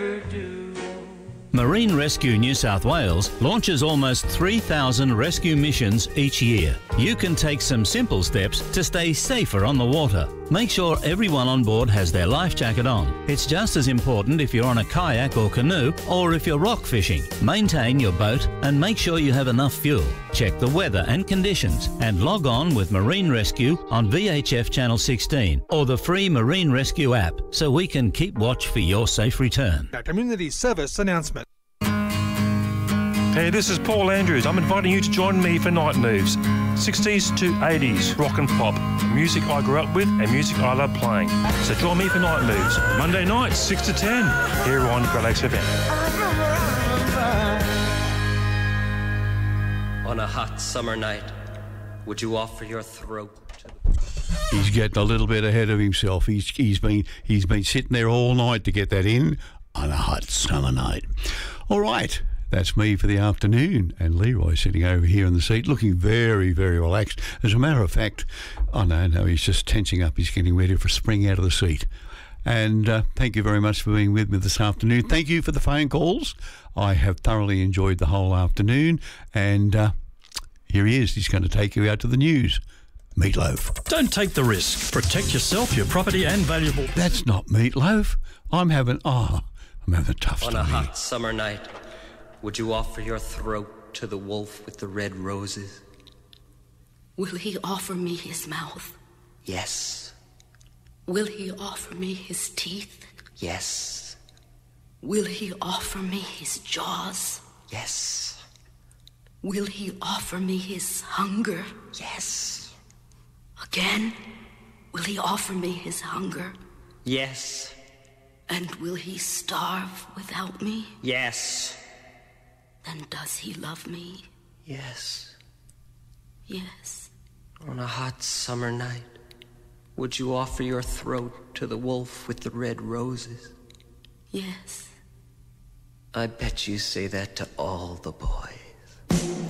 Marine Rescue New South Wales launches almost 3,000 rescue missions each year. You can take some simple steps to stay safer on the water. Make sure everyone on board has their life jacket on. It's just as important if you're on a kayak or canoe or if you're rock fishing. Maintain your boat and make sure you have enough fuel. Check the weather and conditions and log on with Marine Rescue on VHF Channel 16 or the free Marine Rescue app so we can keep watch for your safe return. A community service announcement. Hey, this is Paul Andrews. I'm inviting you to join me for Night Moves. 60s to 80s, rock and pop. Music I grew up with and music I love playing. So join me for Night Moves. Monday nights, 6 to 10, here on Relax FM. On a hot summer night, would you offer your throat to the... He's getting a little bit ahead of himself. He's been sitting there all night to get that in on a hot summer night. All right. That's me for the afternoon, and Leroy sitting over here in the seat looking very, very relaxed. As a matter of fact, no, he's just tensing up. He's getting ready for spring out of the seat. And thank you very much for being with me this afternoon. Thank you for the phone calls. I have thoroughly enjoyed the whole afternoon, and here he is. He's going to take you out to the news. Meatloaf. Don't take the risk. Protect yourself, your property and valuable... That's not Meatloaf. I'm having a tough time. On a hot summer night, would you offer your throat to the wolf with the red roses? Will he offer me his mouth? Yes. Will he offer me his teeth? Yes. Will he offer me his jaws? Yes. Will he offer me his hunger? Yes. Again? Will he offer me his hunger? Yes. And will he starve without me? Yes. Then does he love me? Yes. Yes. On a hot summer night, would you offer your throat to the wolf with the red roses? Yes. I bet you say that to all the boys.